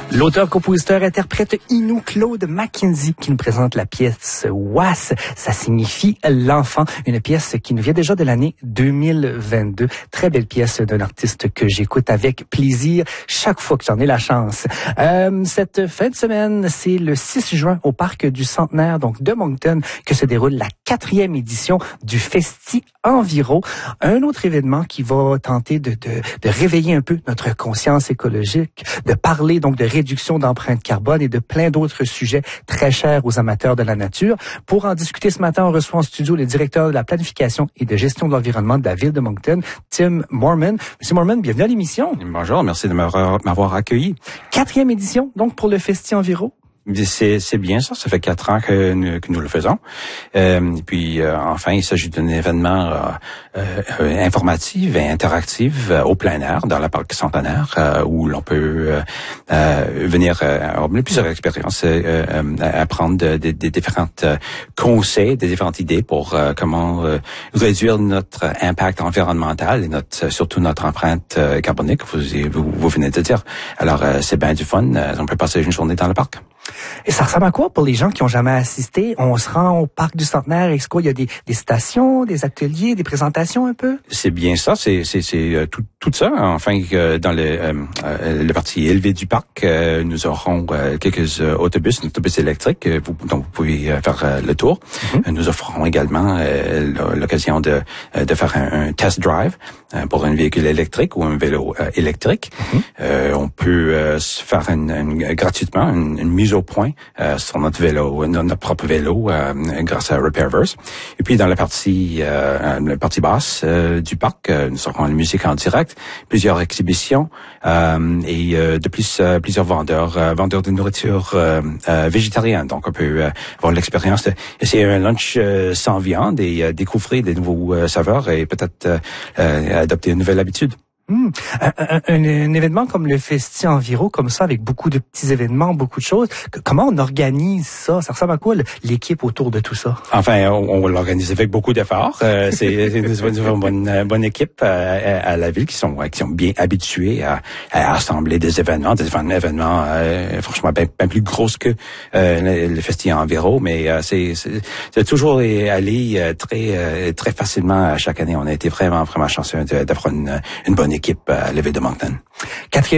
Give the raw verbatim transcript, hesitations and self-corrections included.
L'auteur, compositeur, interprète Inou Claude Mackenzie qui nous présente la pièce Was. Ça signifie l'enfant. Une pièce qui nous vient déjà de l'année deux mille vingt-deux. Très belle pièce d'un artiste que j'écoute avec plaisir chaque fois que j'en ai la chance. Euh, cette fin de semaine, c'est le six juin au Parc du Centenaire, donc de Moncton, que se déroule la quatrième édition du Festi Enviro. Un autre événement qui va tenter de, de, de réveiller un peu notre conscience écologique, de parler donc de réduction d'empreinte carbone et de plein d'autres sujets très chers aux amateurs de la nature. Pour en discuter ce matin, on reçoit en studio le directeur de la planification et de gestion de l'environnement de la ville de Moncton, Tim Moorman. Monsieur Moorman, bienvenue à l'émission. Bonjour, merci de m'avoir, m'avoir accueilli. Quatrième édition, donc, pour le Festi Enviro. C'est, c'est bien ça, ça fait quatre ans que nous, que nous le faisons. Euh, et puis, euh, enfin, il s'agit d'un événement euh, euh, informatif et interactif euh, au plein air, dans le parc centenaire, euh, où l'on peut euh, euh, venir euh, avoir plusieurs expériences, euh, euh, apprendre des de, de différents euh, conseils, des différentes idées pour euh, comment euh, réduire notre impact environnemental et notre surtout notre empreinte euh, carbonique, vous, vous, vous venez de dire. Alors, euh, c'est bien du fun, euh, on peut passer une journée dans le parc. Et ça ressemble à quoi pour les gens qui ont jamais assisté? On se rend au Parc du Centenaire, est-ce qu'il y a des, des stations, des ateliers, des présentations un peu? C'est bien ça, c'est c'est c'est euh, tout tout ça. Enfin, euh, dans le euh, euh, le partie élevé du parc, euh, nous aurons euh, quelques euh, autobus, un autobus électrique, euh, vous, dont vous pouvez euh, faire euh, le tour. Mm-hmm. Nous offrons également euh, l'occasion de de faire un, un test drive euh, pour un véhicule électrique ou un vélo euh, électrique. Mm-hmm. Euh, on peut euh, faire une, une, gratuitement une, une mise au point euh, sur notre vélo, notre propre vélo, euh, grâce à Repairverse. Et puis dans la partie, euh, la partie basse euh, du parc, euh, nous aurons la musique en direct, plusieurs exhibitions euh, et euh, de plus euh, plusieurs vendeurs, euh, vendeurs de nourriture euh, euh, végétarienne. Donc on peut euh, avoir l'expérience de essayer un lunch euh, sans viande et euh, découvrir des nouveaux euh, saveurs et peut-être euh, euh, adopter une nouvelle habitude. Mmh. Un, un, un, un événement comme le Festi Enviro, comme ça, avec beaucoup de petits événements, beaucoup de choses, que, comment on organise ça? Ça ressemble à quoi l'équipe autour de tout ça? Enfin, on, on l'organise avec beaucoup d'efforts. Euh, c'est, c'est une, une bonne, bonne équipe euh, à, à la ville qui sont, qui sont bien habitués à, à assembler des événements, des événements euh, franchement bien, bien plus grosses que euh, le, le Festi Enviro, mais euh, c'est, c'est, c'est toujours allé euh, très, euh, très facilement chaque année. On a été vraiment, vraiment chanceux d'avoir une, une bonne équipe à l'éveil de Moncton. Quatrième